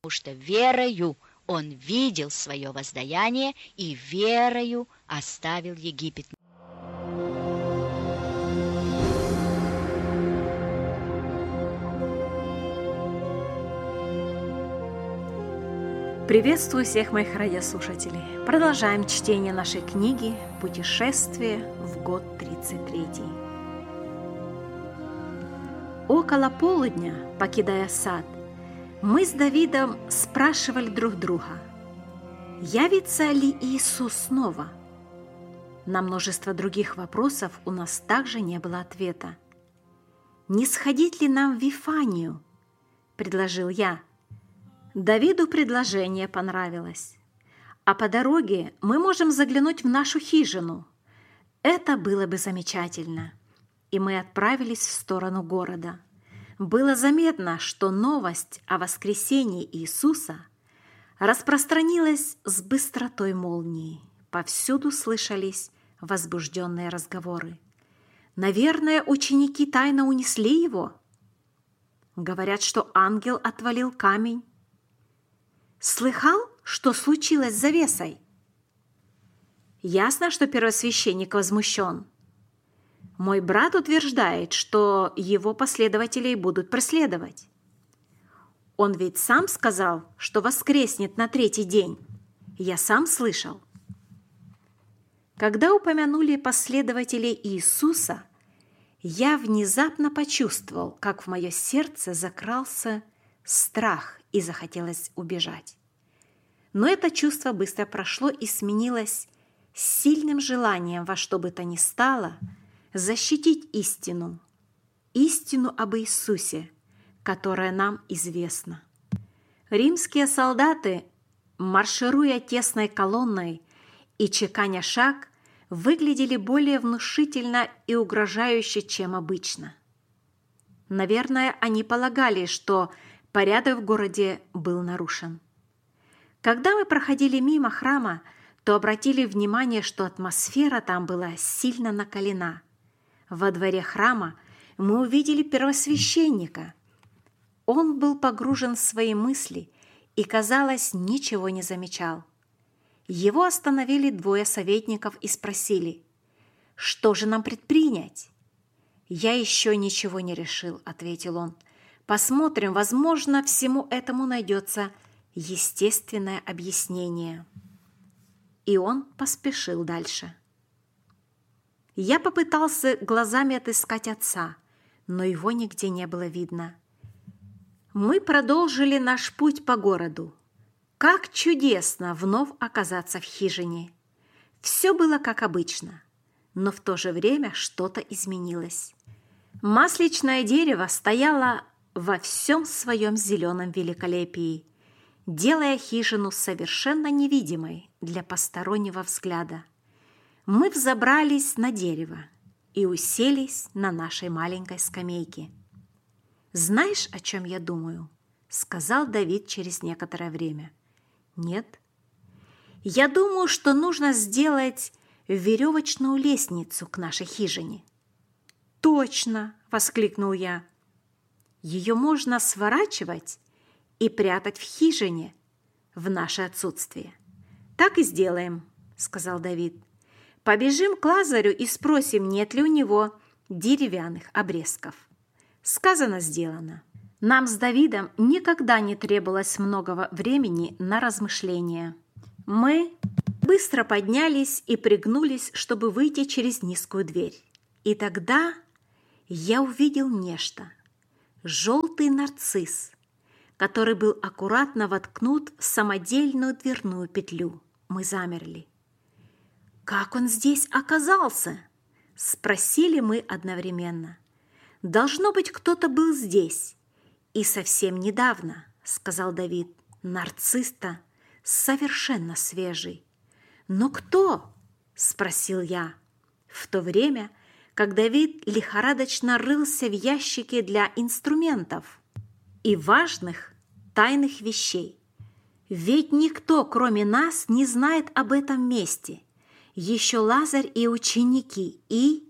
что верою он видел свое воздаяние и верою оставил Египет. Приветствую всех моих радиослушателей. Продолжаем чтение нашей книги «Путешествие в год 33». Около полудня, покидая сад, мы с Давидом спрашивали друг друга, явится ли Иисус снова? На множество других вопросов у нас также не было ответа. «Не сходить ли нам в Вифанию?» – предложил я. Давиду предложение понравилось. А по дороге мы можем заглянуть в нашу хижину. Это было бы замечательно. И мы отправились в сторону города. Было заметно, что новость о воскресении Иисуса распространилась с быстротой молнии. Повсюду слышались возбужденные разговоры. Наверное, ученики тайно унесли его. Говорят, что ангел отвалил камень. Слыхал, что случилось с завесой? Ясно, что первосвященник возмущен. Мой брат утверждает, что его последователей будут преследовать. Он ведь сам сказал, что воскреснет на третий день. Я сам слышал. Когда упомянули последователей Иисуса, я внезапно почувствовал, как в мое сердце закрался страх и захотелось убежать. Но это чувство быстро прошло и сменилось сильным желанием во что бы то ни стало защитить истину об Иисусе, которая нам известна. Римские солдаты, маршируя тесной колонной и чеканя шаг, выглядели более внушительно и угрожающе, чем обычно. Наверное, они полагали, что порядок в городе был нарушен. Когда мы проходили мимо храма, то обратили внимание, что атмосфера там была сильно накалена. Во дворе храма мы увидели первосвященника. Он был погружен в свои мысли и, казалось, ничего не замечал. Его остановили двое советников и спросили, что же нам предпринять? «Я еще ничего не решил», — ответил он. «Посмотрим, возможно, всему этому найдется естественное объяснение». И он поспешил дальше. Я попытался глазами отыскать отца, но его нигде не было видно. Мы продолжили наш путь по городу. Как чудесно вновь оказаться в хижине. Все было как обычно, но в то же время что-то изменилось. Масличное дерево стояло во всем своем зеленом великолепии, делая хижину совершенно невидимой для постороннего взгляда. Мы взобрались на дерево и уселись на нашей маленькой скамейке. «Знаешь, о чем я думаю?» — сказал Давид через некоторое время. «Нет». «Я думаю, что нужно сделать веревочную лестницу к нашей хижине». «Точно!» — воскликнул я. «Ее можно сворачивать и прятать в хижине в наше отсутствие». «Так и сделаем», — сказал Давид. «Побежим к Лазарю и спросим, нет ли у него деревянных обрезков». Сказано, сделано. Нам с Давидом никогда не требовалось много времени на размышления. Мы быстро поднялись и пригнулись, чтобы выйти через низкую дверь. И тогда я увидел нечто. Желтый нарцисс, который был аккуратно воткнут в самодельную дверную петлю. Мы замерли. «Как он здесь оказался?» – спросили мы одновременно. «Должно быть, кто-то был здесь. И совсем недавно», – сказал Давид. «Нарцисс-то совершенно свежий». «Но кто?» – спросил я. В то время, как Давид лихорадочно рылся в ящике для инструментов и важных тайных вещей. Ведь никто, кроме нас, не знает об этом месте. Еще Лазарь и ученики, и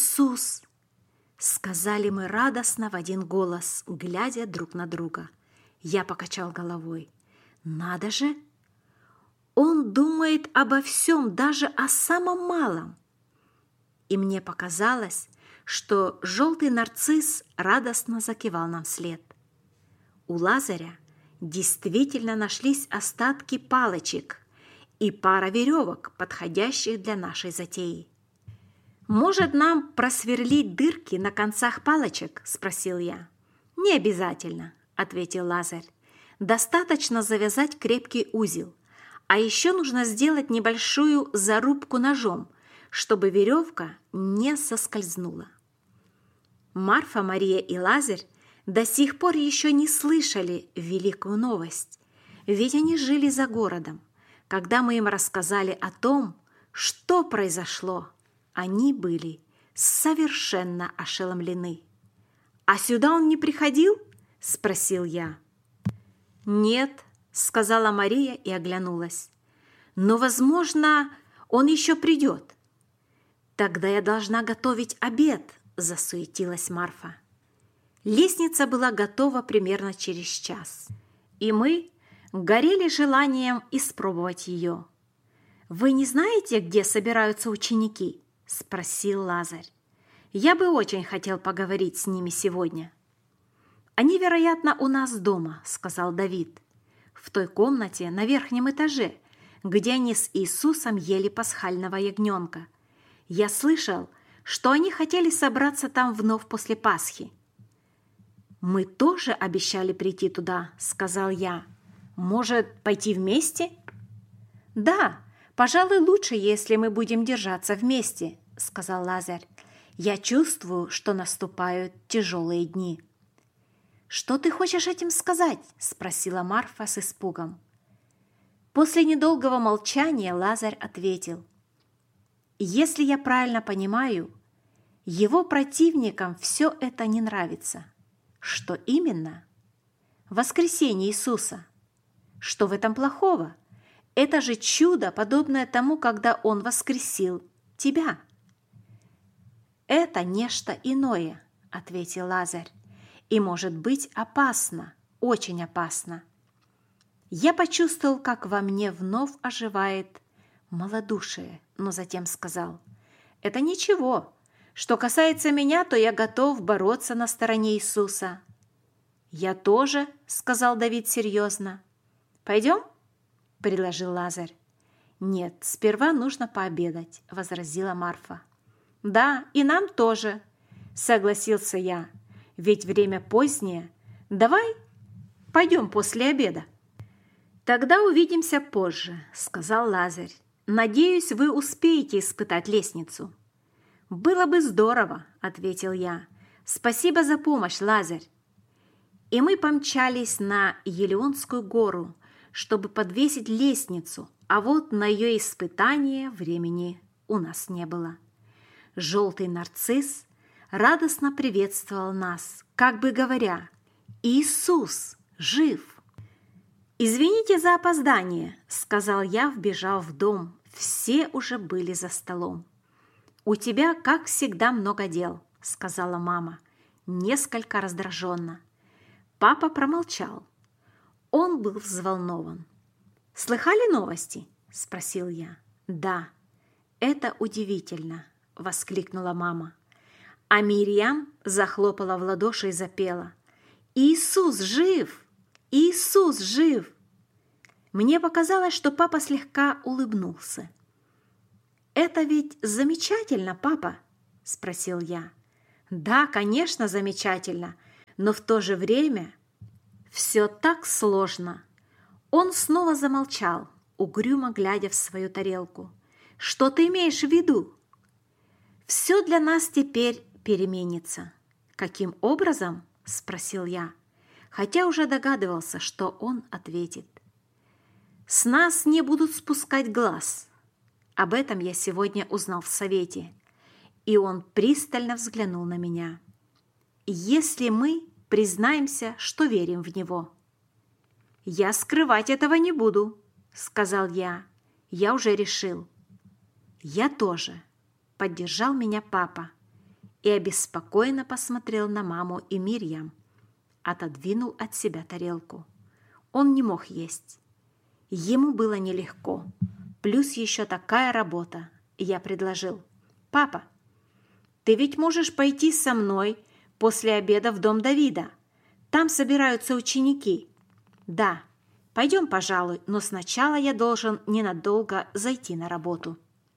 Иисус, сказали мы радостно в один голос, глядя друг на друга. Я покачал головой. Надо же! Он думает обо всем, даже о самом малом. И мне показалось, что желтый нарцисс радостно закивал нам вслед. У Лазаря действительно нашлись остатки палочек и пара веревок, подходящих для нашей затеи. «Может, нам просверлить дырки на концах палочек?» – спросил я. «Не обязательно», – ответил Лазарь. «Достаточно завязать крепкий узел, а еще нужно сделать небольшую зарубку ножом, чтобы веревка не соскользнула». Марфа, Мария и Лазарь до сих пор еще не слышали великую новость, ведь они жили за городом. Когда мы им рассказали о том, что произошло, они были совершенно ошеломлены. «А сюда он не приходил?» – спросил я. «Нет», – сказала Мария и оглянулась. «Но, возможно, он еще придет». «Тогда я должна готовить обед», – засуетилась Марфа. Лестница была готова примерно через час, и мы горели желанием испробовать ее. «Вы не знаете, где собираются ученики?» – спросил Лазарь. «Я бы очень хотел поговорить с ними сегодня». «Они, вероятно, у нас дома», – сказал Давид, «в той комнате на верхнем этаже, где они с Иисусом ели пасхального ягненка. Я слышал, что они хотели собраться там вновь после Пасхи». «Мы тоже обещали прийти туда», – сказал я. «Может, пойти вместе?» «Да, пожалуй, лучше, если мы будем держаться вместе», – сказал Лазарь. «Я чувствую, что наступают тяжелые дни». «Что ты хочешь этим сказать?» – спросила Марфа с испугом. После недолгого молчания Лазарь ответил. «Если я правильно понимаю, его противникам все это не нравится». «Что именно?» «Воскресение Иисуса». «Что в этом плохого? Это же чудо, подобное тому, когда Он воскресил тебя». «Это нечто иное», – ответил Лазарь, «и может быть опасно, очень опасно». Я почувствовал, как во мне вновь оживает малодушие, но затем сказал: «Это ничего. Что касается меня, то я готов бороться на стороне Иисуса». «Я тоже», – сказал Давид серьезно. «Пойдем?» – предложил Лазарь. «Нет, сперва нужно пообедать», – возразила Марфа. «Да, и нам тоже», – согласился я, «ведь время позднее. Давай пойдем после обеда». «Тогда увидимся позже», – сказал Лазарь. «Надеюсь, вы успеете испытать лестницу». «Было бы здорово», – ответил я. «Спасибо за помощь, Лазарь». И мы помчались на Елеонскую гору, чтобы подвесить лестницу, а вот на ее испытание времени у нас не было. Желтый нарцисс радостно приветствовал нас, как бы говоря: «Иисус жив!» «Извините за опоздание», – сказал я, вбежав в дом. Все уже были за столом. «У тебя, как всегда, много дел», – сказала мама, несколько раздраженно. Папа промолчал. Он был взволнован. «Слыхали новости?» – спросил я. «Да, это удивительно», – воскликнула мама. А Мирьям захлопала в ладоши и запела: «Иисус жив! Иисус жив!» Мне показалось, что папа слегка улыбнулся. «Это ведь замечательно, папа?» – спросил я. «Да, конечно, замечательно, но в то же время все так сложно». Он снова замолчал, угрюмо глядя в свою тарелку. «Что ты имеешь в виду?» «Все для нас теперь переменится». «Каким образом?» – спросил я, хотя уже догадывался, что он ответит. «С нас не будут спускать глаз». Об этом я сегодня узнал в совете, и он пристально взглянул на меня. «Если мы признаемся, что верим в него». «Я скрывать этого не буду», — сказал я. «Я уже решил». «Я тоже», — поддержал меня папа и обеспокоенно посмотрел на маму и Мирьям. отодвинул от себя тарелку. Он не мог есть. Ему было нелегко. Плюс еще такая работа. Я предложил: «Папа, ты ведь можешь пойти со мной после обеда в дом Давида. Там собираются ученики». «Да, пойдем, пожалуй, но сначала я должен ненадолго зайти на работу».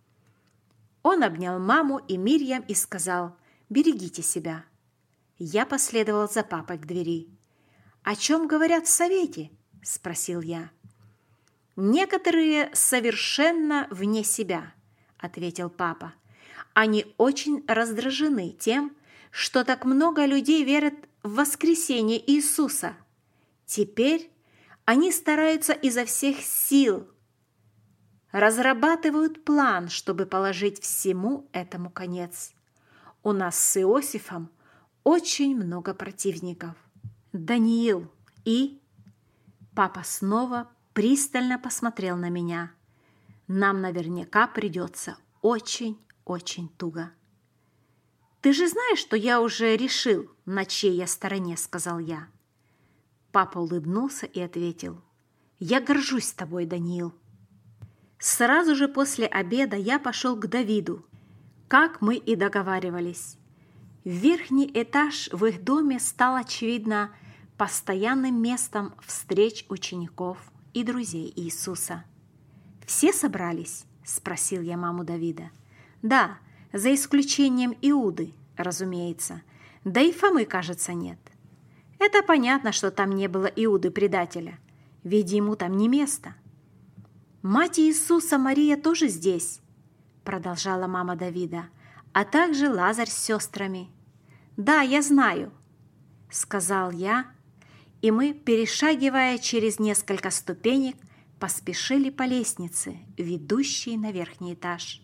Он обнял маму и Мирьям и сказал: «Берегите себя». Я последовал за папой к двери. «О чем говорят в совете?» – спросил я. «Некоторые совершенно вне себя», – ответил папа. «Они очень раздражены тем, что так много людей верят в воскресение Иисуса. Теперь они стараются изо всех сил, разрабатывают план, чтобы положить всему этому конец. У нас с Иосифом очень много противников. Даниил и...» Папа снова пристально посмотрел на меня. «Нам наверняка придется очень туго». «Ты же знаешь, что я уже решил, на чьей я стороне», — сказал я. Папа улыбнулся и ответил: «Я горжусь тобой, Даниил». Сразу же после обеда я пошел к Давиду, как мы и договаривались. Верхний этаж в их доме стал, очевидно, постоянным местом встреч учеников и друзей Иисуса. «Все собрались?» – спросил я маму Давида. «Да, за исключением Иуды, разумеется. Да и Фомы, кажется, нет». «Это понятно, что там не было Иуды-предателя, ведь ему там не место». «Мать Иисуса Мария тоже здесь», – продолжала мама Давида, «а также Лазарь с сестрами». «Да, я знаю», – сказал я, и мы, перешагивая через несколько ступенек, поспешили по лестнице, ведущей на верхний этаж.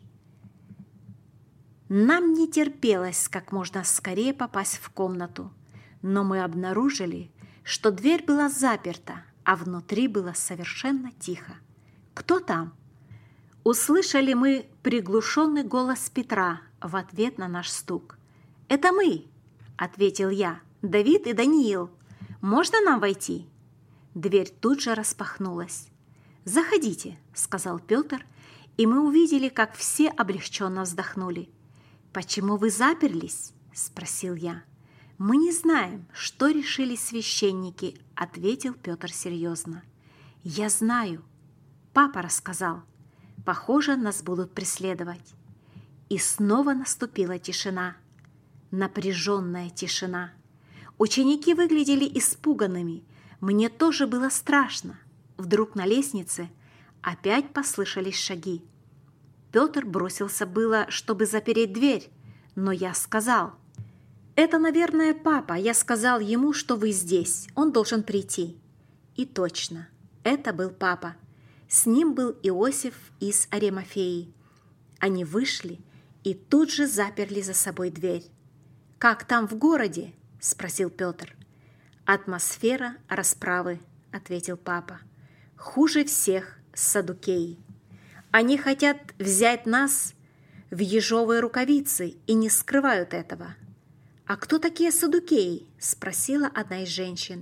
Нам не терпелось как можно скорее попасть в комнату, но мы обнаружили, что дверь была заперта, а внутри было совершенно тихо. «Кто там?» Услышали мы приглушенный голос Петра в ответ на наш стук. «Это мы», — ответил я, — «Давид и Даниил. Можно нам войти?» Дверь тут же распахнулась. «Заходите», — сказал Петр, и мы увидели, как все облегченно вздохнули. «Почему вы заперлись?» — спросил я. «Мы не знаем, что решили священники», — ответил Петр серьезно. «Я знаю. Папа рассказал. Похоже, нас будут преследовать». И снова наступила тишина. Напряженная тишина. Ученики выглядели испуганными. Мне тоже было страшно. Вдруг на лестнице опять послышались шаги. Петр бросился было, чтобы запереть дверь, но я сказал: «Это, наверное, папа. Я сказал ему, что вы здесь. Он должен прийти». И точно, это был папа. С ним был Иосиф из Аримафеи. Они вышли и тут же заперли за собой дверь. «Как там в городе?» – спросил Петр. «Атмосфера расправы», – ответил папа. «Хуже всех саддукеи. Они хотят взять нас в ежовые рукавицы и не скрывают этого». «А кто такие саддукеи?» – спросила одна из женщин.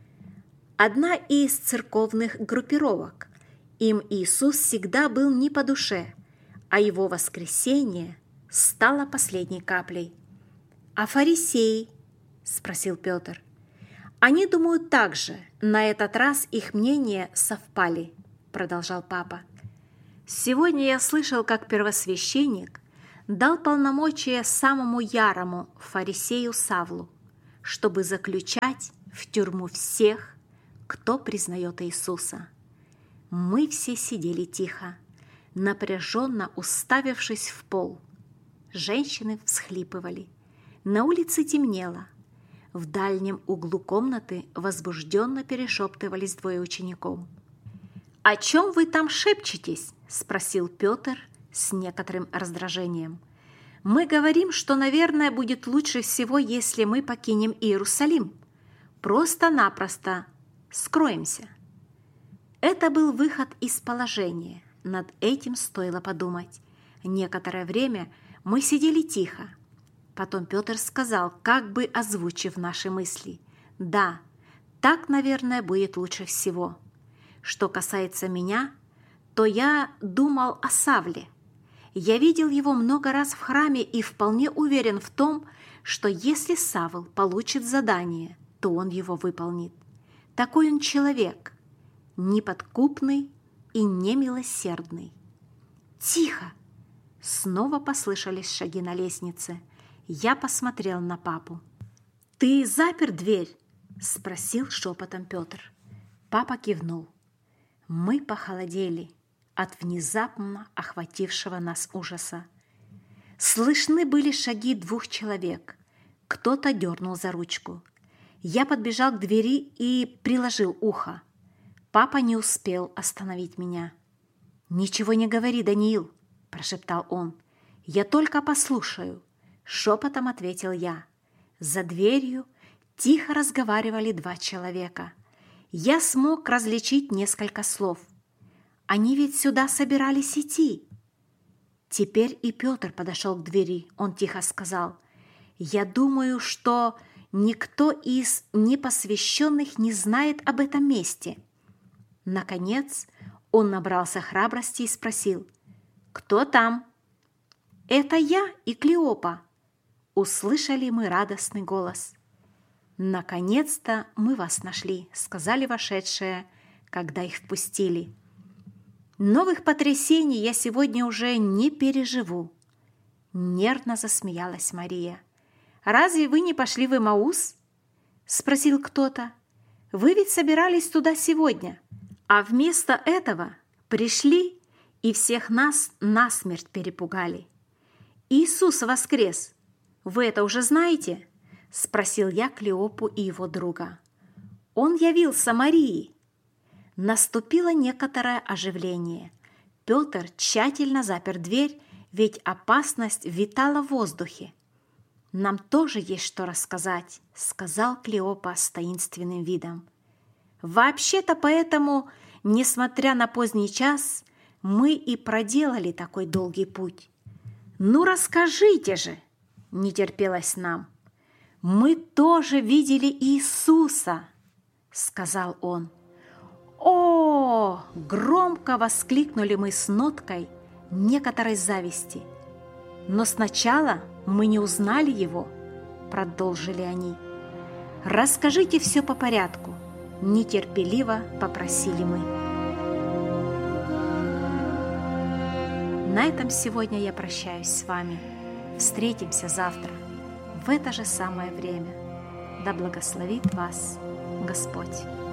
«Одна из церковных группировок. Им Иисус всегда был не по душе, а его воскресение стало последней каплей». «А фарисеи?» – спросил Петр. «Они думают так же. На этот раз их мнения совпали», – продолжал папа. «Сегодня я слышал, как первосвященник дал полномочия самому ярому фарисею Савлу, чтобы заключать в тюрьму всех, кто признает Иисуса». Мы все сидели тихо, напряженно уставившись в пол. Женщины всхлипывали. На улице темнело. В дальнем углу комнаты возбужденно перешептывались двое учеников. «О чем вы там шепчетесь?» – спросил Петр с некоторым раздражением. «Мы говорим, что, наверное, будет лучше всего, если мы покинем Иерусалим. Просто-напросто скроемся». Это был выход из положения. Над этим стоило подумать. Некоторое время мы сидели тихо. Потом Петр сказал, как бы озвучив наши мысли: Да, так, наверное, будет лучше всего. Что касается меня, то я думал о Савле. Я видел его много раз в храме и вполне уверен в том, что если Савл получит задание, то он его выполнит. Такой он человек, неподкупный и немилосердный. «Тихо!» Снова послышались шаги на лестнице. Я посмотрел на папу. «Ты запер дверь?» – спросил шепотом Петр. Папа кивнул. Мы похолодели от внезапно охватившего нас ужаса. Слышны были шаги 2 человек. Кто-то дернул за ручку. Я подбежал к двери и приложил ухо. Папа не успел остановить меня. «Ничего не говори, Даниил», – прошептал он. «Я только послушаю», – шепотом ответил я. За дверью тихо разговаривали 2 человека. Я смог различить несколько слов. Они ведь сюда собирались идти. Теперь и Петр подошел к двери. Он тихо сказал: «Я думаю, что никто из непосвященных не знает об этом месте». Наконец он набрался храбрости и спросил: «Кто там?» «Это я и Клеопа», — услышали мы радостный голос. «Наконец-то мы вас нашли», — сказали вошедшие, когда их впустили. «Новых потрясений я сегодня уже не переживу», — нервно засмеялась Мария. «Разве вы не пошли в Эмаус?» — спросил кто-то. «Вы ведь собирались туда сегодня, а вместо этого пришли и всех нас насмерть перепугали. Иисус воскрес! Вы это уже знаете?» — спросил я Клеопу и его друга. «Он явился Марии». Наступило некоторое оживление. Петр тщательно запер дверь, ведь опасность витала в воздухе. «Нам тоже есть что рассказать», — сказал Клеопа с таинственным видом. «Вообще-то поэтому, несмотря на поздний час, мы и проделали такой долгий путь». «Ну расскажите же!» — не терпелось нам. «Мы тоже видели Иисуса», — сказал он. «О!» — громко воскликнули мы с ноткой некоторой зависти. «Но сначала мы не узнали его», — продолжили они. «Расскажите все по порядку», — нетерпеливо попросили мы. На этом сегодня я прощаюсь с вами. Встретимся завтра в это же самое время. Да благословит вас Господь.